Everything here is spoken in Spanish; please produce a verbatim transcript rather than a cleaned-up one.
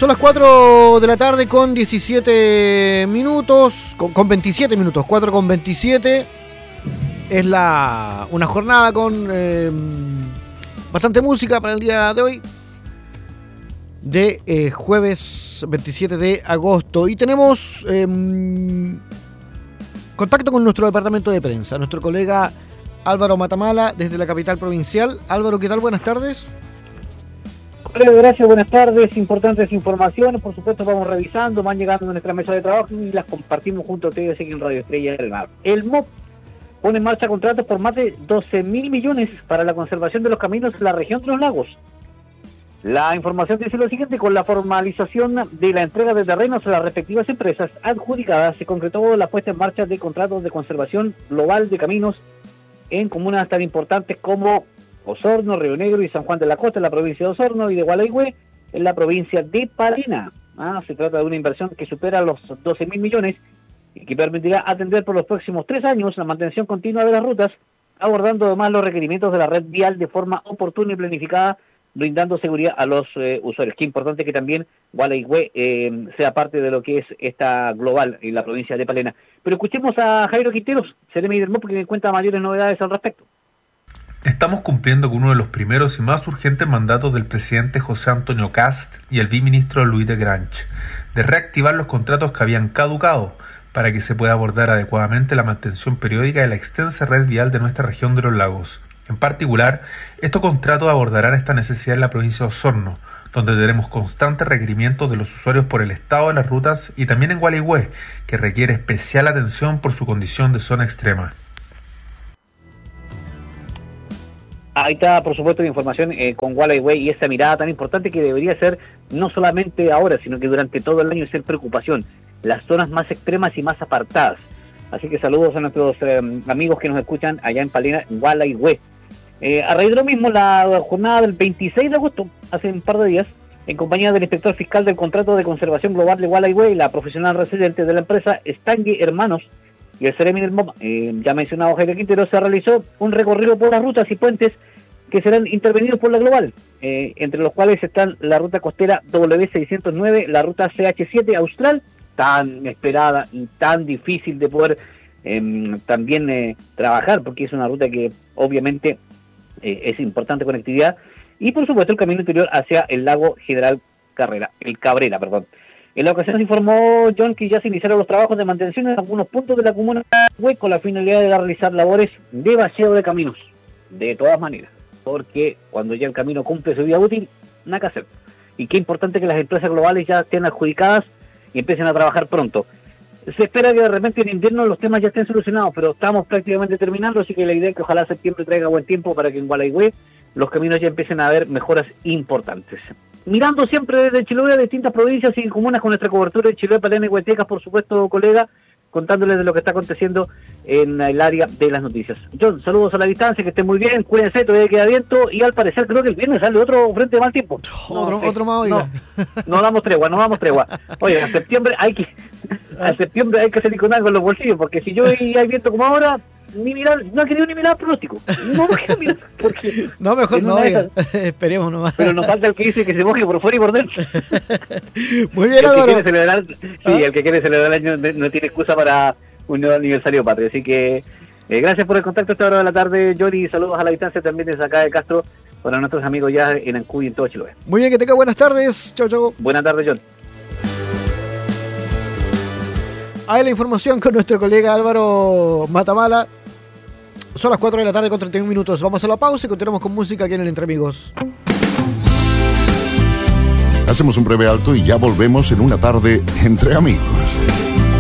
Son las cuatro de la tarde con diecisiete minutos, con, con veintisiete minutos, cuatro con veintisiete. Es la una jornada con eh, bastante música para el día de hoy, de eh, jueves veintisiete de agosto. Y tenemos eh, contacto con nuestro departamento de prensa, nuestro colega Álvaro Matamala, desde la capital provincial. Álvaro, ¿qué tal? Buenas tardes. Hola, gracias, buenas tardes. Importantes informaciones, por supuesto, vamos revisando, van llegando a nuestra mesa de trabajo y las compartimos junto a ustedes aquí en Radio Estrella del Mar. El M O P pone en marcha contratos por más de doce mil millones para la conservación de los caminos en la región de los lagos. La información dice lo siguiente: con la formalización de la entrega de terrenos a las respectivas empresas adjudicadas, se concretó la puesta en marcha de contratos de conservación global de caminos en comunas tan importantes como Osorno, Río Negro y San Juan de la Costa en la provincia de Osorno y de Gualeguay en la provincia de Palena. Ah, se trata de una inversión que supera los doce mil millones y que permitirá atender por los próximos tres años la mantención continua de las rutas, abordando además los requerimientos de la red vial de forma oportuna y planificada, brindando seguridad a los eh, usuarios. Qué importante que también Gualeguay eh, sea parte de lo que es esta global en la provincia de Palena. Pero escuchemos a Jairo Quinteros, seremi del M O P, que me cuenta mayores novedades al respecto. Estamos cumpliendo con uno de los primeros y más urgentes mandatos del presidente José Antonio Cast y el viceministro Luis de Granch, de reactivar los contratos que habían caducado para que se pueda abordar adecuadamente la mantención periódica de la extensa red vial de nuestra región de los lagos. En particular, estos contratos abordarán esta necesidad en la provincia de Osorno, donde tenemos constantes requerimientos de los usuarios por el estado de las rutas, y también en Gualeguay, que requiere especial atención por su condición de zona extrema. Ahí está, por supuesto, la información eh, con Gualeguay y esa mirada tan importante que debería ser no solamente ahora, sino que durante todo el año ser preocupación, las zonas más extremas y más apartadas. Así que saludos a nuestros eh, amigos que nos escuchan allá en Palena, en Gualeguay. Eh, a raíz de lo mismo, la jornada del veintiséis de agosto, hace un par de días, en compañía del inspector fiscal del contrato de conservación global de Gualeguay, la profesional residente de la empresa Stangue Hermanos y el seremi del M O P, eh, ya mencionado Jairo Quintero, se realizó un recorrido por las rutas y puentes que serán intervenidos por la global, eh, entre los cuales están la ruta costera W seiscientos nueve, la ruta C H siete Austral, tan esperada y tan difícil de poder eh, también eh, trabajar, porque es una ruta que obviamente eh, es importante conectividad, y por supuesto el camino interior hacia el lago General Carrera, el Cabrera, perdón. En la ocasión se informó, John, que ya se iniciaron los trabajos de mantención en algunos puntos de la comuna de con la finalidad de realizar labores de vacío de caminos, de todas maneras, porque cuando ya el camino cumple su vida útil, nada que hacer. Y qué importante que las empresas globales ya estén adjudicadas y empiecen a trabajar pronto. Se espera que de repente en invierno los temas ya estén solucionados, pero estamos prácticamente terminando, así que la idea es que ojalá septiembre traiga buen tiempo para que en Gualeguay los caminos ya empiecen a haber mejoras importantes. Mirando siempre desde Chiloé a distintas provincias y comunas con nuestra cobertura de Chiloé, Palena y Huaytecas, por supuesto, colega, contándoles de lo que está aconteciendo en el área de las noticias. John, saludos a la distancia, que estén muy bien, cuídense, todavía queda viento, y al parecer creo que el viernes sale otro frente de mal tiempo. No, otro, sé, otro más, oiga. No, no damos tregua, no damos tregua. Oye, a septiembre hay que a septiembre hay que salir con algo en los bolsillos, porque si yo y hay viento como ahora, ni mirar, no he querido ni mirar pronóstico. No quiero mirar, porque no, mejor no, oiga. Esperemos nomás. Pero nos falta el que dice que se moje por fuera y por dentro. Muy bien, el Álvaro. Que quiere celebrar, sí, ¿Ah? el que quiere celebrar el año no tiene excusa para un nuevo aniversario patrio. Así que eh, gracias por el contacto a esta hora de la tarde, Johnny. Saludos a la distancia también desde acá de Castro para nuestros amigos ya en Ancud y en todo Chiloé. Muy bien, que tenga buenas tardes. Chau, chau. Buenas tardes, John. Ahí la información con nuestro colega Álvaro Matamala. Son las cuatro de la tarde con treinta y un minutos. Vamos a la pausa y continuamos con música aquí en el Entre Amigos. Hacemos un breve alto y ya volvemos en una tarde entre amigos.